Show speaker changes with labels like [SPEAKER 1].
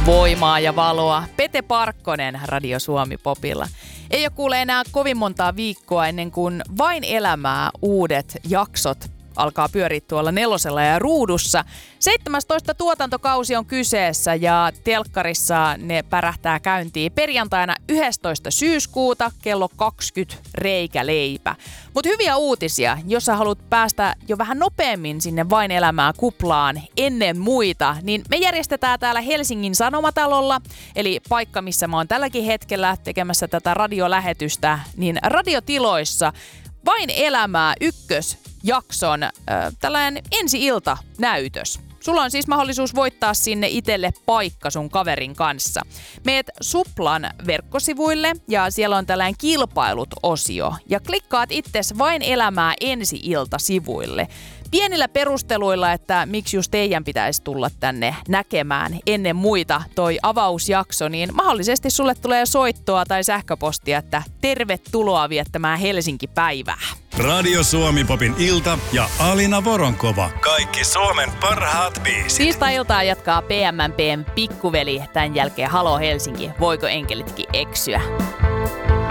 [SPEAKER 1] Voimaa ja valoa. Pete Parkkonen Radio Suomi Popilla. Ei ole kuule enää kovin montaa viikkoa ennen kuin Vain elämää uudet jaksot alkaa pyöriä tuolla Nelosella ja Ruudussa. 17 tuotantokausi on kyseessä ja telkkarissa ne pärähtää käyntiin perjantaina 11. syyskuuta kello 20 reikäleipä. Mutta hyviä uutisia, jos sä haluat päästä jo vähän nopeammin sinne Vain elämää kuplaan ennen muita, niin me järjestetään täällä Helsingin Sanomatalolla, eli paikka, missä mä oon tälläkin hetkellä tekemässä tätä radiolähetystä, niin radiotiloissa Vain elämää ykkösjakson tällainen ensi-ilta-näytös. Sulla on siis mahdollisuus voittaa sinne itselle paikka sun kaverin kanssa. Meet Suplan verkkosivuille ja siellä on tällainen kilpailut-osio. Ja klikkaat itses Vain elämää ensi-ilta-sivuille. Pienillä perusteluilla, että miksi just teidän pitäisi tulla tänne näkemään ennen muita toi avausjakso, niin mahdollisesti sulle tulee soittoa tai sähköpostia, että tervetuloa viettämään Helsinki-päivää.
[SPEAKER 2] Radio Suomi Popin ilta ja Alina Voronkova. Kaikki Suomen parhaat biisit.
[SPEAKER 1] Tiistai-iltaa jatkaa PMMP:n Pikkuveli. Tämän jälkeen Halo Helsinki. Voiko enkelitkin eksyä?